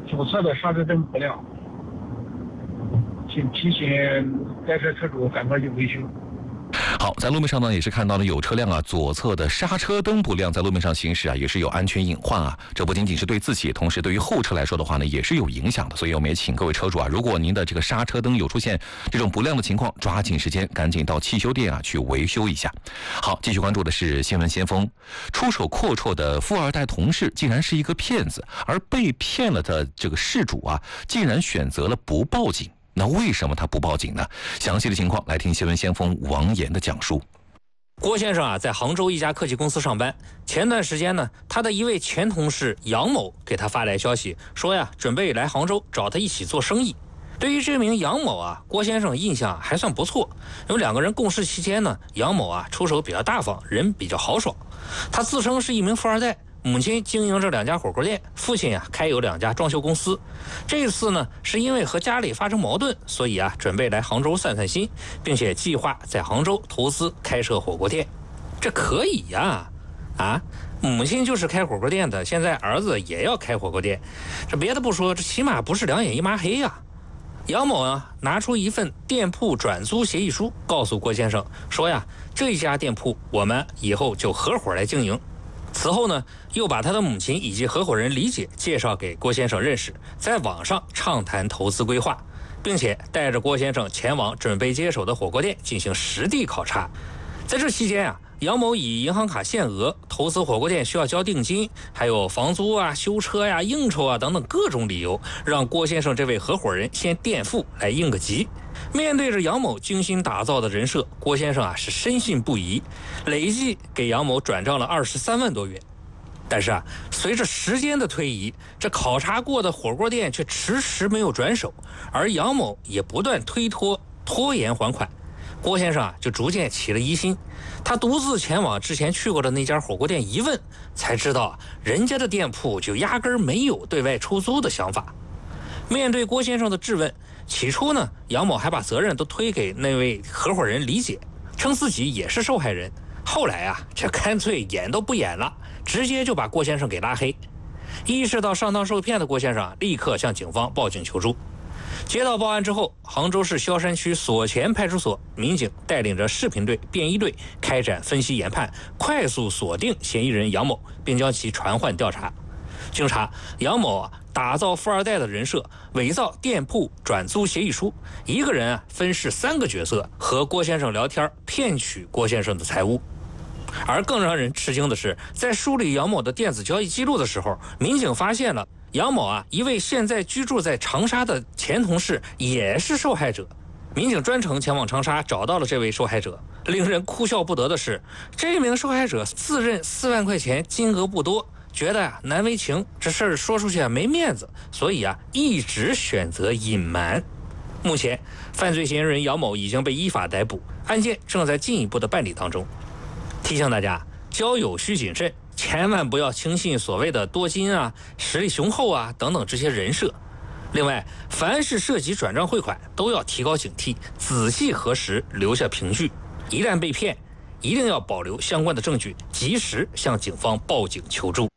左侧的刹车灯不亮，请提醒该车车主赶快去维修。 好，在路面上呢，也是看到了有车辆啊，左侧的刹车灯不亮，在路面上行驶啊，也是有安全隐患啊。这不仅仅是对自己，同时对于后车来说的话呢，也是有影响的。所以我们也请各位车主啊，如果您的这个刹车灯有出现这种不亮的情况，抓紧时间赶紧到汽修店啊去维修一下。好，继续关注的是新闻先锋，出手阔绰的富二代同事竟然是一个骗子，而被骗了的这个事主啊，竟然选择了不报警。那为什么他不报警呢？详细的情况来听新闻先锋王岩的讲述。 郭先生啊，在杭州一家科技公司上班。前段时间呢，他的一位前同事杨某给他发来消息，说呀，准备来杭州找他一起做生意。对于这名杨某啊，郭先生印象还算不错。因为两个人共事期间呢，杨某啊出手比较大方，人比较豪爽。他自称是一名富二代。母亲经营着2家火锅店，父亲啊开有2家装修公司。这次呢，是因为和家里发生矛盾，所以啊准备来杭州散散心，并且计划在杭州投资开设火锅店。这可以呀，母亲就是开火锅店的，现在儿子也要开火锅店，这别的不说，这起码不是2眼一抹黑呀。杨某啊拿出一份店铺转租协议书，告诉郭先生说呀，这一家店铺我们以后就合伙来经营。此后呢，又把他的母亲以及合伙人李姐介绍给郭先生认识，在网上畅谈投资规划，并且带着郭先生前往准备接手的火锅店进行实地考察。在这期间啊，杨某以银行卡限额、投资火锅店需要交定金，还有房租啊、修车呀、应酬啊等等各种理由，让郭先生这位合伙人先垫付来应个急。面对着杨某精心打造的人设，郭先生啊是深信不疑，累计给杨某转账了23万多元。但是啊，随着时间的推移，这考察过的火锅店却迟迟没有转手，而杨某也不断拖延还款。郭先生啊就逐渐起了疑心，他独自前往之前去过的那家火锅店一问，才知道人家的店铺就压根儿没有对外出租的想法。面对郭先生的质问，起初呢，杨某还把责任都推给那位合伙人李姐，称自己也是受害人。后来啊，这干脆演都不演了，直接就把郭先生给拉黑。意识到上当受骗的郭先生立刻向警方报警求助。接到报案之后，杭州市萧山区所前派出所民警带领着视频队、便衣队开展分析研判，快速锁定嫌疑人杨某，并将其传唤调查。经查，杨某打造富二代的人设，伪造店铺转租协议书，一个人分饰3个角色，和郭先生聊天，骗取郭先生的财物。而更让人吃惊的是，在梳理杨某的电子交易记录的时候，民警发现了杨某一位现在居住在长沙的前同事也是受害者。民警专程前往长沙找到了这位受害者。令人哭笑不得的是，这名受害者自认4万块钱金额不多，觉得难为情，这事儿说出去没面子，所以一直选择隐瞒。目前犯罪嫌疑人杨某已经被依法逮捕，案件正在进一步的办理当中。提醒大家，交友需谨慎，千万不要轻信所谓的多金实力雄厚等等这些人设。另外，凡是涉及转账汇款，都要提高警惕，仔细核实，留下凭据。一旦被骗，一定要保留相关的证据，及时向警方报警求助。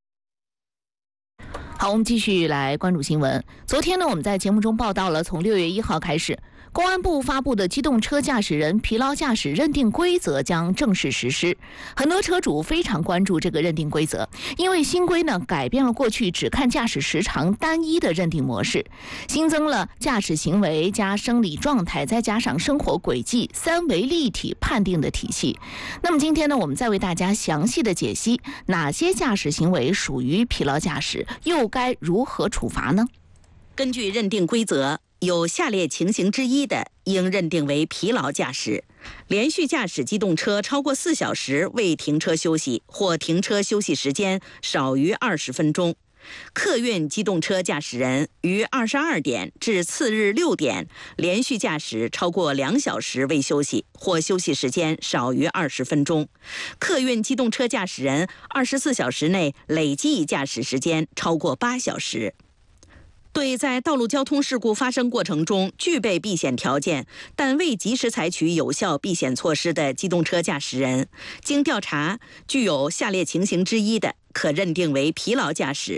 好，我们继续来关注新闻。昨天呢，我们在节目中报道了，从6月1号开始，公安部发布的机动车驾驶人疲劳驾驶认定规则将正式实施。很多车主非常关注这个认定规则，因为新规呢改变了过去只看驾驶时长单一的认定模式，新增了驾驶行为加生理状态再加上生活轨迹3维立体判定的体系。那么今天呢，我们再为大家详细的解析哪些驾驶行为属于疲劳驾驶，又该如何处罚呢？ 根据认定规则，有下列情形之一的，应认定为疲劳驾驶：连续驾驶机动车超过4小时未停车休息，或停车休息时间少于20分钟；客运机动车驾驶人于22点至次日6点连续驾驶超过2小时未休息，或休息时间少于20分钟；客运机动车驾驶人24小时内累计驾驶时间超过8小时。对在道路交通事故发生过程中具备避险条件，但未及时采取有效避险措施的机动车驾驶人，经调查具有下列情形之一的，可认定为疲劳驾驶：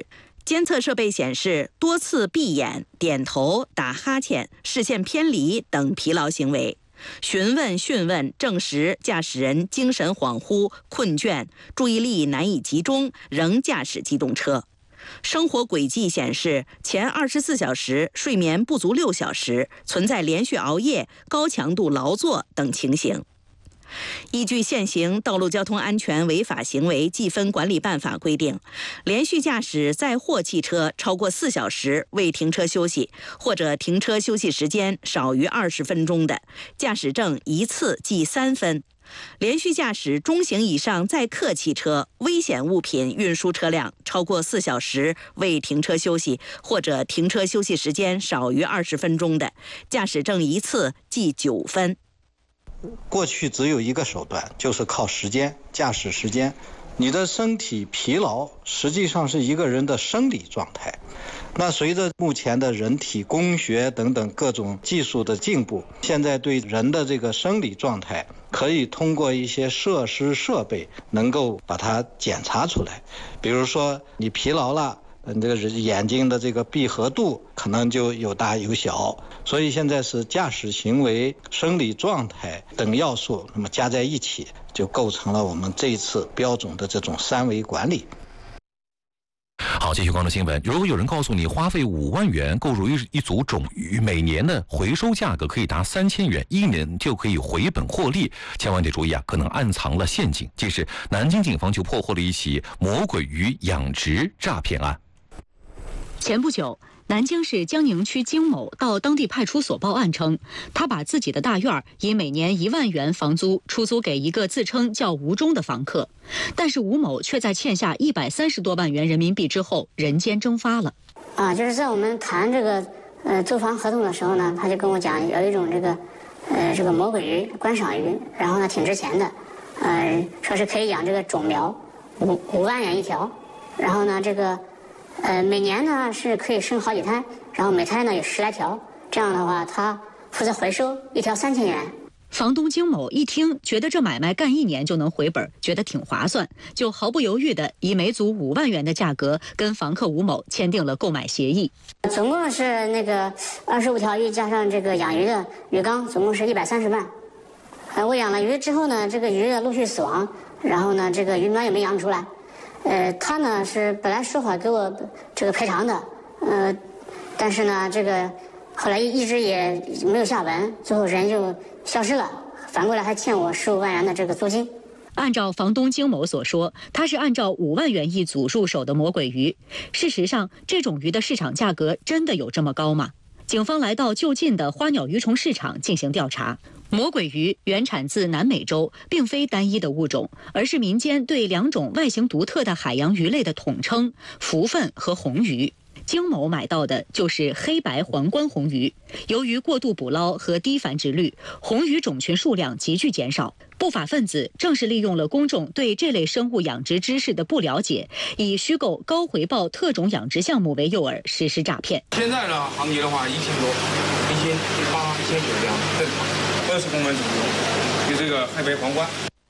监测设备显示多次闭眼、点头、打哈欠、视线偏离等疲劳行为。询问证实驾驶人精神恍惚、困倦、注意力难以集中，仍驾驶机动车。生活轨迹显示，前24小时睡眠不足6小时，存在连续熬夜、高强度劳作等情形。依据现行《道路交通安全违法行为记分管理办法》规定，连续驾驶载货汽车超过4小时未停车休息，或者停车休息时间少于20分钟的，驾驶证一次记3分；连续驾驶中型以上载客汽车、危险物品运输车辆超过4小时未停车休息，或者停车休息时间少于20分钟的，驾驶证一次记9分。 过去只有一个手段，就是靠时间，驾驶时间。你的身体疲劳实际上是一个人的生理状态。那随着目前的人体工学等等各种技术的进步，现在对人的这个生理状态可以通过一些设施设备能够把它检查出来。比如说你疲劳了，这个眼睛的这个闭合度可能就有大有小，所以现在是驾驶行为、生理状态等要素，那么加在一起，就构成了我们这一次标准的这种3维管理。 好，继续关注新闻。如果有人告诉你，花费5万元购入一组种鱼，每年的回收价格可以达3000元，1年就可以回本获利，千万得注意啊，可能暗藏了陷阱。近日，南京警方就破获了一起魔鬼鱼养殖诈骗案。 前不久，南京市江宁区金某到当地派出所报案称，他把自己的大院以每年1万元房租出租给一个自称叫吴忠的房客，但是吴某却在欠下130多万元人民币之后人间蒸发了。 就是在我们谈这个租房合同的时候呢，他就跟我讲有一种这个魔鬼鱼、观赏鱼，然后呢挺值钱的，说是可以养这个种苗，5万元一条，然后呢这个。每年呢是可以生好几胎，然后每胎呢有10来条，这样的话他负责回收，1条3000元。 房东金某一听，觉得这买卖干1年就能回本，觉得挺划算，就毫不犹豫地以每组5万元的价格跟房客吴某签订了购买协议。 总共是那个25条鱼加上这个养鱼的鱼缸，总共是130万。我养了鱼之后呢，这个鱼陆续死亡，然后呢这个鱼苗也没养出来。他呢是本来说好给我这个赔偿的，但是呢这个后来一直也没有下文，最后人就消失了，反过来还欠我15万元的这个租金。 按照房东金某所说，他是按照5万元一组入手的魔鬼鱼。事实上，这种鱼的市场价格真的有这么高吗？警方来到就近的花鸟鱼虫市场进行调查。魔鬼鱼原产自南美洲，并非单一的物种，而是民间对2种外形独特的海洋鱼类的统称——福分和红鱼。金某买到的就是黑白皇冠红鱼，由于过度捕捞和低繁殖率，红鱼种群数量急剧减少。不法分子正是利用了公众对这类生物养殖知识的不了解，以虚构高回报特种养殖项目为诱饵实施诈骗。 现在呢，行情的话，1000多、1008、1009这样正常，20公分左右，就这个黑白皇冠。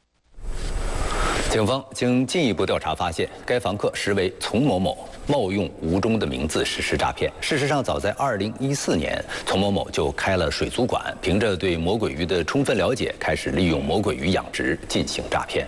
警方经进一步调查发现，该房客实为丛某某，冒用吴忠的名字实施诈骗。事实上，早在2014年，丛某某就开了水族馆，凭着对魔鬼鱼的充分了解，开始利用魔鬼鱼养殖进行诈骗。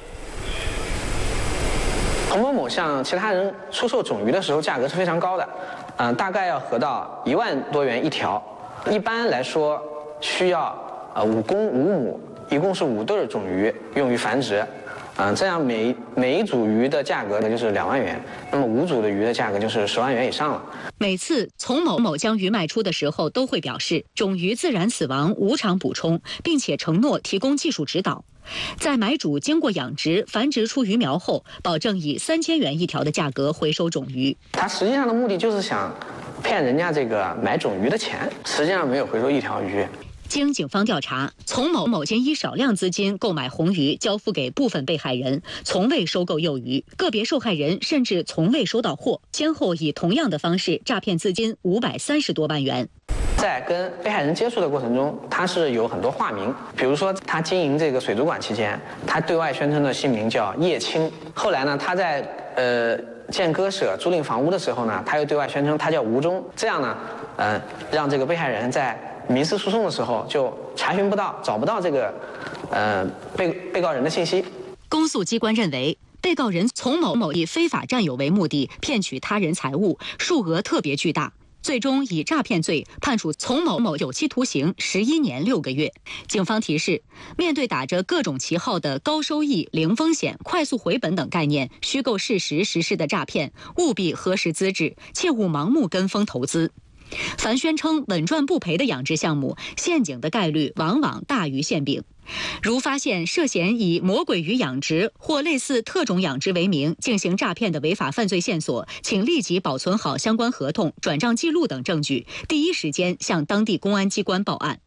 丛某某向其他人出售种鱼的时候，价格是非常高的，大概要合到1万多元一条。一般来说，需要5公5母，一共是5对种鱼用于繁殖。这样每一组鱼的价格呢就是2万元，那么5组的鱼的价格就是10万元以上了。 每次丛某某将鱼卖出的时候，都会表示种鱼自然死亡，无偿补充，并且承诺提供技术指导。在买主经过养殖、繁殖出鱼苗后，保证以3000元一条的价格回收种鱼。 他实际上的目的就是想骗人家这个买种鱼的钱，实际上没有回收一条鱼。 经警方调查，丛某某仅以少量资金购买红鱼，交付给部分被害人，从未收购幼鱼。个别受害人甚至从未收到货，先后以同样的方式诈骗资金530多万元。 在跟被害人接触的过程中，他是有很多化名，比如说他经营这个水族馆期间，他对外宣称的姓名叫叶青。后来呢，他在建鸽舍、租赁房屋的时候呢，他又对外宣称他叫吴忠，这样呢，让这个被害人在民事诉讼的时候就查询不到、找不到这个被告人的信息。 公诉机关认为，被告人丛某某以非法占有为目的骗取他人财物，数额特别巨大。最终以诈骗罪判处丛某某有期徒刑11年6个月。警方提示，面对打着各种旗号的高收益、零风险、快速回本等概念虚构事实实施的诈骗，务必核实资质，切勿盲目跟风投资。凡宣称稳赚不赔的养殖项目，陷阱的概率往往大于馅饼。如发现涉嫌以魔鬼鱼养殖或类似特种养殖为名进行诈骗的违法犯罪线索，请立即保存好相关合同、转账记录等证据，第一时间向当地公安机关报案。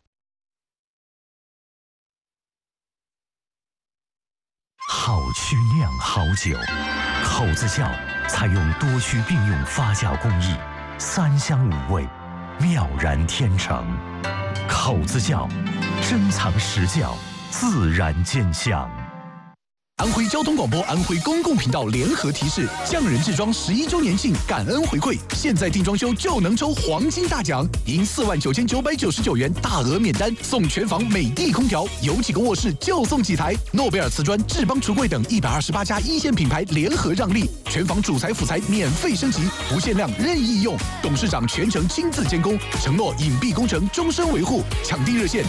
好曲酿好酒，口子窖采用多区并用发酵工艺，3香5味，妙然天成。口子窖，珍藏实窖，自然见香。 安徽交通广播、安徽公共频道联合提示：匠人制装11周年庆感恩回馈，现在定装修就能抽黄金大奖，赢49999元大额免单，送全房美的空调，有几个卧室就送几台。诺贝尔瓷砖、智邦橱柜等128家一线品牌联合让利，全房主材辅材免费升级，不限量任意用，董事长全程亲自监工，承诺隐蔽工程终身维护。抢订热线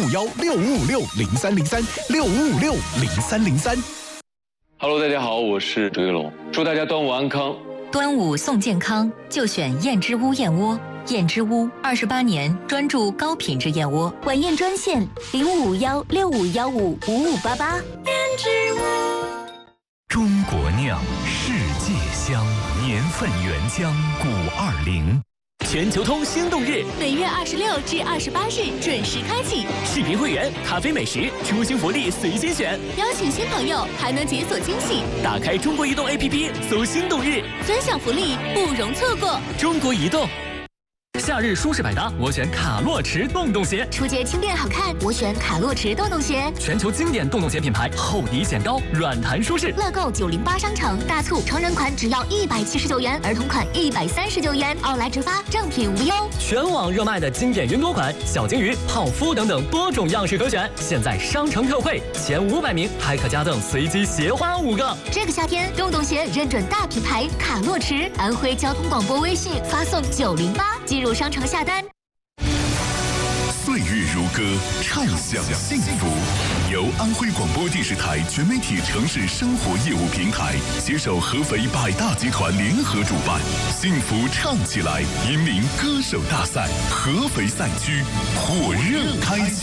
05516556030365560303。 Hello， 大家好，我是朱一龙，祝大家端午安康。 端午送健康，就选燕之屋燕窝。燕之屋28年专注高品质燕窝， 晚宴专线055165155588。燕之屋。 中国酿，世界香，年份原浆520。 全球通心动日， 本月26至28日准时开启。 视频会员、咖啡美食、出行福利随心选， 邀请新朋友还能解锁惊喜。 打开中国移动 APP 搜心动日， 分享福利不容错过。 中国移动。夏日舒适百搭，我选卡洛驰洞洞鞋。 初阶轻便好看，我选卡洛驰洞洞鞋。 全球经典洞洞鞋品牌，厚底显高，软弹舒适。 乐购908商城大促，成人款只要179元，儿童款139元，奥莱直发，正品无忧。 全网热卖的经典云朵款、小金鱼、泡芙等等多种样式可选，现在商城特惠，前500名还可加赠随机鞋花5个。 这个夏天，洞洞鞋认准大品牌卡洛驰。安徽交通广播微信发送908，进入商城下单。 岁月如歌，畅享幸福。由安徽广播电视台全媒体城市生活业务平台携手合肥百大集团联合主办，幸福唱起来引领歌手大赛合肥赛区火热开启。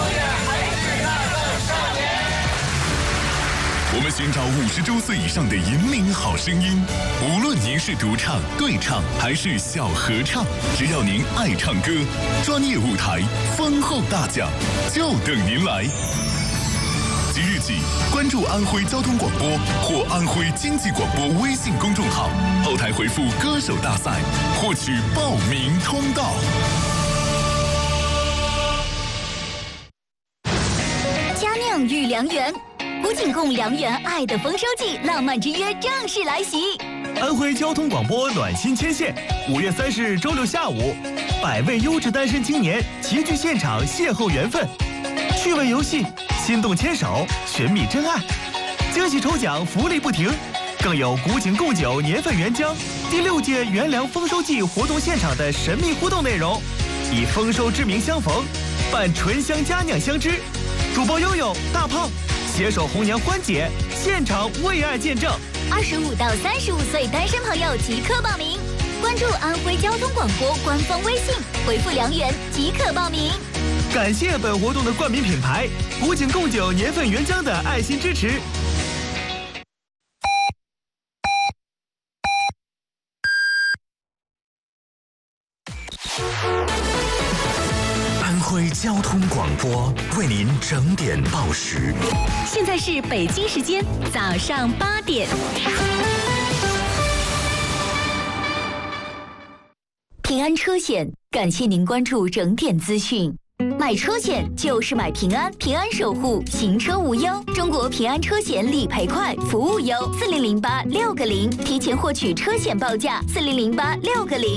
我们寻找50周岁以上的引领好声音，无论您是独唱、对唱还是小合唱，只要您爱唱歌，专业舞台、丰厚大奖就等您来。即日起，关注安徽交通广播或安徽经济广播微信公众号，后台回复“歌手大赛”，获取报名通道。 佳酿与良缘。古井贡良缘爱的丰收季，浪漫之约正式来袭。 安徽交通广播暖心牵线，5月30日周六下午，100位优质单身青年齐聚现场邂逅缘分，趣味游戏，心动牵手，寻觅真爱，惊喜抽奖福利不停，更有古井贡酒年份原浆第6届元粮丰收季活动现场的神秘互动内容，以丰收之名相逢，伴醇香佳酿相知，主播悠悠、大胖携手红娘欢姐，现场为爱见证。 25到35岁单身朋友即刻报名，关注安徽交通广播官方微信，回复良缘即可报名。 感谢本活动的冠名品牌古井贡酒年份原浆的爱心支持。 安徽交通广播为您整点报时。 现在是北京时间早上8点。平安车险，感谢您关注整点资讯。 买车险就是买平安，平安守护，行车无忧。中国平安车险理赔快，服务优，4008-6个0，提前获取车险报价，4008-6个0。